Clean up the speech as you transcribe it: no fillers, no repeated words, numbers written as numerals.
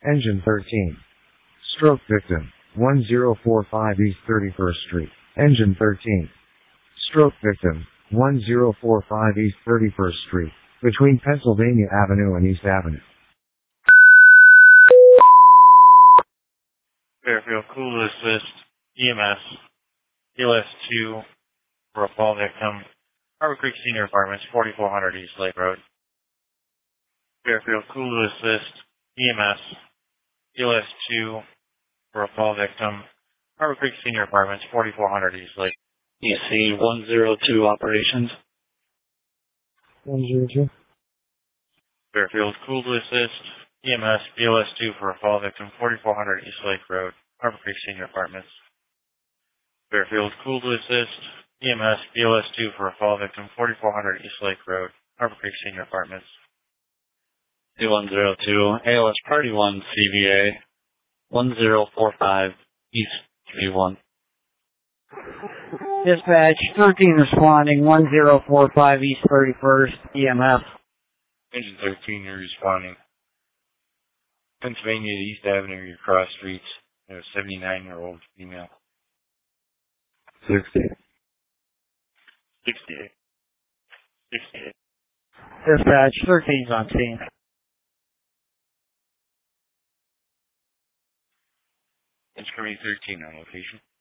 Engine 13. Stroke victim, 1045 East 31st Street. Engine 13. Stroke victim, 1045 East 31st Street, between Pennsylvania Avenue and East Avenue. Fairfield Cool Assist, EMS, ELS2 for a fall victim, Harbor Creek Senior Apartments, 4400 East Lake Road. Fairfield Cool Assist, EMS, ELS2 for a fall victim, Harbor Creek Senior Apartments, 4400 East Lake. EC 102 operations. 102. Fairfield Cool Assist, EMS, BLS2 for a fall victim, 4400 East Lake Road, Harbor Creek Senior Apartments. Fairfield Cool Assist, EMS, BLS2 for a fall victim, 4400 East Lake Road, Harbor Creek Senior Apartments. C102, ALS Party 1, CVA, 1045 East 31. Dispatch 13 responding, 1045 East 31st, EMF. Engine 13, you're responding. Pennsylvania to East Avenue, your cross streets. There's a 79-year-old female. 60. 68. 68. Dispatch 13's on scene. It's Curry 13 on location.